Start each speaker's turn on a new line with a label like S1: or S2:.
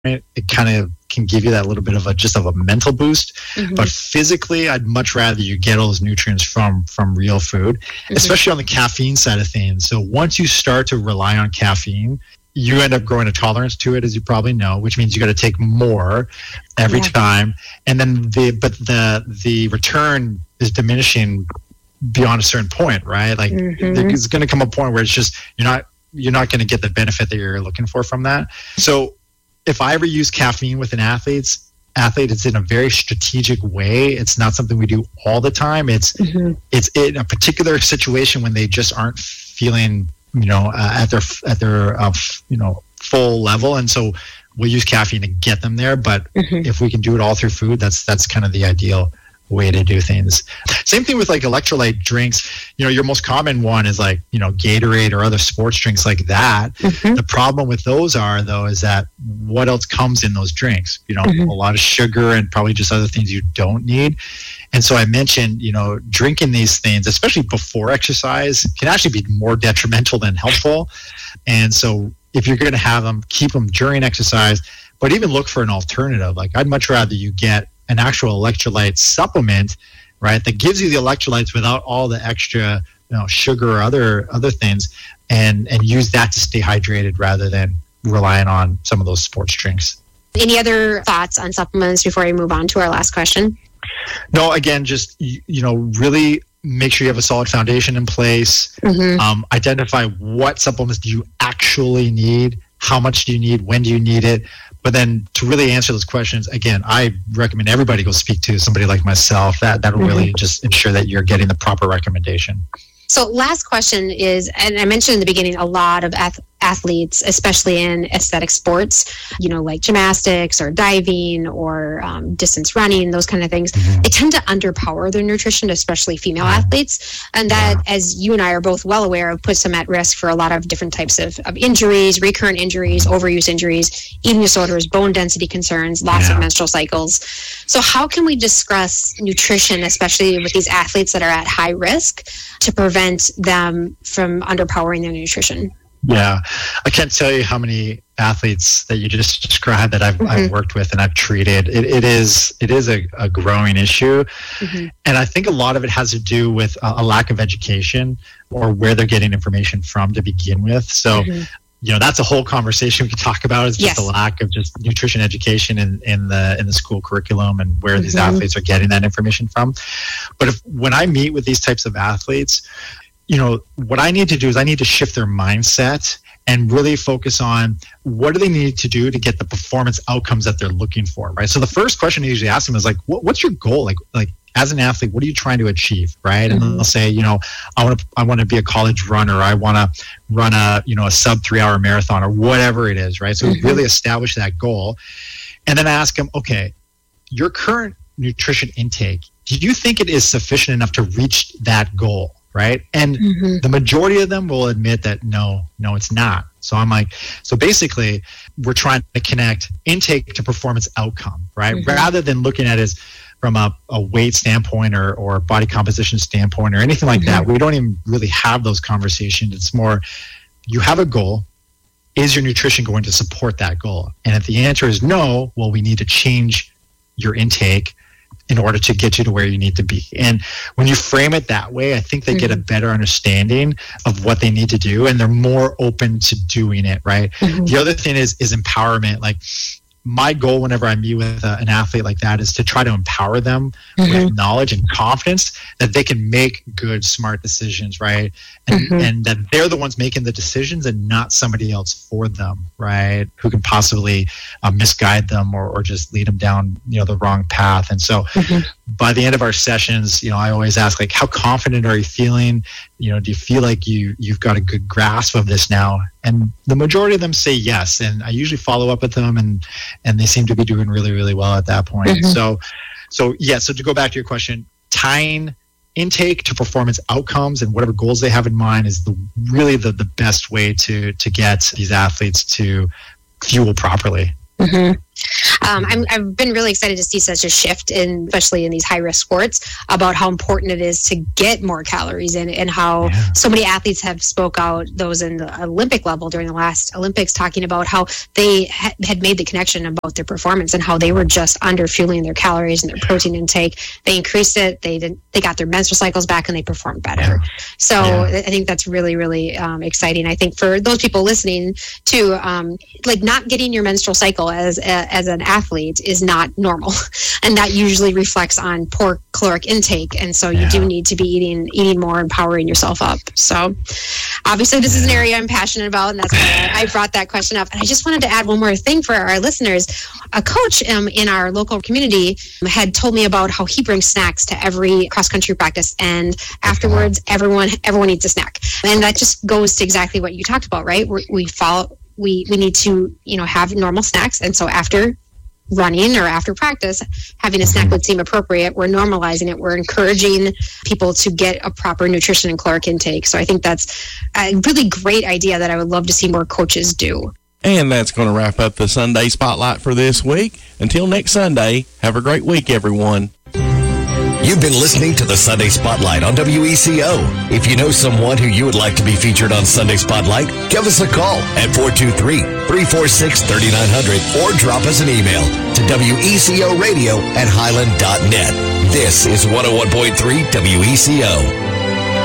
S1: it kind of can give you that little bit of a mental boost. But physically, I'd much rather you get all those nutrients from real food, especially on the caffeine side of things. So once you start to rely on caffeine, you end up growing a tolerance to it, as you probably know, which means you got to take more every time. And then the return is diminishing beyond a certain point, right? Like there's going to come a point where it's just, you're not going to get the benefit that you're looking for from that. So if I ever use caffeine with an athlete, it's in a very strategic way. It's not something we do all the time. It's in a particular situation when they just aren't feeling, at their full level. And so we'll use caffeine to get them there. But if we can do it all through food, that's kind of the ideal way to do things. Same thing with like electrolyte drinks. Your most common one is like, Gatorade or other sports drinks like that. The problem with those is that what else comes in those drinks? A lot of sugar and probably just other things you don't need. And so I mentioned, drinking these things, especially before exercise, can actually be more detrimental than helpful. And so if you're going to have them, keep them during exercise, but even look for an alternative. Like I'd much rather you get an actual electrolyte supplement, right, that gives you the electrolytes without all the extra sugar or other things, and use that to stay hydrated rather than relying on some of those sports drinks.
S2: Any other thoughts on supplements before we move on to our last question?
S1: No, again, just really make sure you have a solid foundation in place. Identify what supplements do you actually need, how much do you need, when do you need it. But then to really answer those questions, again, I recommend everybody go speak to somebody like myself. That'll really just ensure that you're getting the proper recommendation.
S2: So last question is, and I mentioned in the beginning, a lot of athletes, especially in aesthetic sports, like gymnastics or diving or distance running, those kind of things, they tend to underpower their nutrition, especially female athletes. And that, as you and I are both well aware of, puts them at risk for a lot of different types of injuries, recurrent injuries, overuse injuries, eating disorders, bone density concerns, loss of menstrual cycles. So how can we discuss nutrition, especially with these athletes that are at high risk, to prevent them from underpowering their nutrition?
S1: Yeah, I can't tell you how many athletes that you just described that I've worked with and I've treated. It is a growing issue, and I think a lot of it has to do with a lack of education or where they're getting information from to begin with. So, that's a whole conversation we could talk about. Is just a lack of just nutrition education in the school curriculum and where these athletes are getting that information from. But when I meet with these types of athletes, what I need to do is I need to shift their mindset and really focus on what do they need to do to get the performance outcomes that they're looking for, right? So the first question I usually ask them is like, what's your goal? Like as an athlete, what are you trying to achieve, right? And then they'll say, I want to be a college runner. I want to run a sub 3 hour marathon or whatever it is, right? So we really establish that goal. And then I ask them, okay, your current nutrition intake, do you think it is sufficient enough to reach that goal? Right. And the majority of them will admit that no, it's not. So I'm like, so basically we're trying to connect intake to performance outcome, right? Rather than looking at it as from a weight standpoint or body composition standpoint or anything like that. We don't even really have those conversations. It's more, you have a goal. Is your nutrition going to support that goal? And if the answer is no, well, we need to change your intake in order to get you to where you need to be. And when you frame it that way, I think they get a better understanding of what they need to do, and they're more open to doing it, right? The other thing is empowerment. Like my goal whenever I meet with an athlete like that is to try to empower them with knowledge and confidence that they can make good, smart decisions, right? And that they're the ones making the decisions and not somebody else for them, right? Who can possibly misguide them or just lead them down, the wrong path. And so by the end of our sessions, I always ask, like, how confident are you feeling? Do you feel like you've got a good grasp of this now? And the majority of them say yes. And I usually follow up with them and they seem to be doing really, really well at that point. So to go back to your question, tying intake to performance outcomes and whatever goals they have in mind is really the best way to get these athletes to fuel properly.
S2: I've been really excited to see such a shift, especially in these high-risk sports, about how important it is to get more calories in, and how so many athletes have spoke out, those in the Olympic level during the last Olympics, talking about how they had made the connection about their performance and how they were just under fueling their calories and their protein intake. They increased it. They got their menstrual cycles back and they performed better. So I think that's really, really exciting. I think for those people listening too, like not getting your menstrual cycle as an athlete is not normal, and that usually reflects on poor caloric intake. And so you do need to be eating more and powering yourself up. So obviously this is an area I'm passionate about, and that's why I brought that question up. And I just wanted to add one more thing for our listeners. A coach in our local community had told me about how he brings snacks to every cross-country practice, and afterwards everyone eats a snack. And that just goes to exactly what you talked about, right? We need to, have normal snacks. And so after running or after practice, having a snack would seem appropriate. We're normalizing it. We're encouraging people to get a proper nutrition and caloric intake. So I think that's a really great idea that I would love to see more coaches do.
S3: And that's going to wrap up the Sunday Spotlight for this week. Until next Sunday, have a great week, everyone.
S4: You've been listening to the Sunday Spotlight on WECO. If you know someone who you would like to be featured on Sunday Spotlight, give us a call at 423-346-3900 or drop us an email to WECOradio@highland.net. This is 101.3 WECO.